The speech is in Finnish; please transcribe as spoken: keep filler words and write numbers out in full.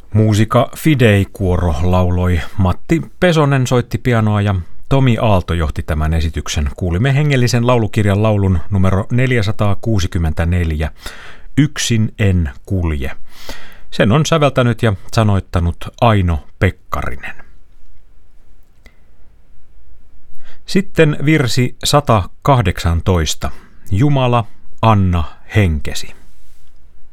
Musiikka Fidei-kuoro lauloi, Matti Pesonen soitti pianoa ja Tomi Aalto johti tämän esityksen. Kuulimme hengellisen laulukirjan laulun numero neljäsataakuusikymmentäneljä, Yksin en kulje. Sen on säveltänyt ja sanoittanut Aino Pekkarinen. Sitten virsi sata kahdeksantoista. Jumala, anna henkesi.